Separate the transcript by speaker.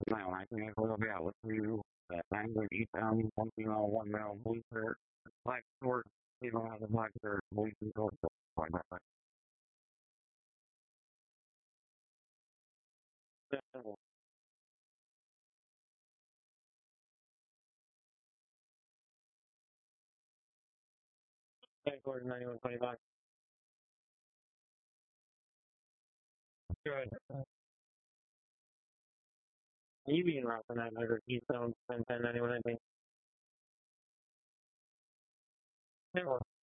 Speaker 1: Now, I think a little bit with you that language, each time one female, one male, blue shirt, black short, female has a black shirt, blue short, like that. Simple. Headquarters 9125. Good. You being route for 900, Keystone, 1010, 91, I think.